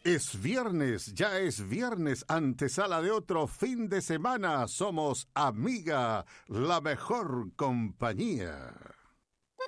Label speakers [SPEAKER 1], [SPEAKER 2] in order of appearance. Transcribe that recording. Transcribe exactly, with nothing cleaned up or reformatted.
[SPEAKER 1] Es viernes, ya es viernes, antesala de otro fin de semana. Somos Amiga, la mejor compañía.